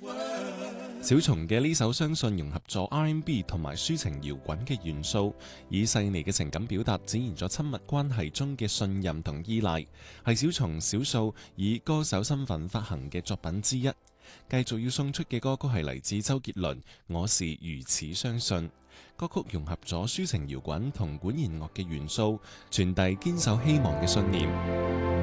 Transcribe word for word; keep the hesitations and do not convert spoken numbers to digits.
小蟲嘅呢首相信融合咗 R and B 同埋抒情搖滾嘅元素，以細膩嘅情感表達，展現咗親密關係中嘅信任同依賴，係小蟲少數以歌手身份發行嘅作品之一。繼續要送出嘅歌曲係嚟自周杰倫《我是如此相信》，歌曲融合咗抒情搖滾同管弦樂嘅元素，傳遞堅守希望嘅信念。